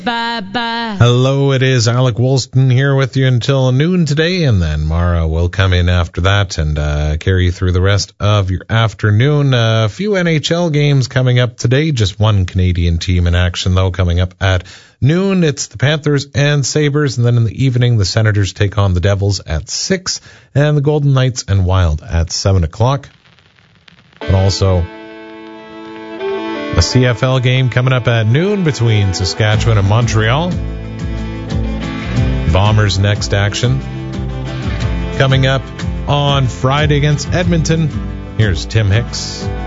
Bye-bye. Hello, it is Alec Woolston here with you until noon today, and then Mara will come in after that and carry you through the rest of your afternoon. A few NHL games coming up today, just one Canadian team in action, though, coming up at noon. It's the Panthers and Sabres, and then in the evening, the Senators take on the Devils at 6, and the Golden Knights and Wild at 7 o'clock. But also a CFL game coming up at noon between Saskatchewan and Montreal. Bombers' next action coming up on Friday against Edmonton. Here's Tim Hicks.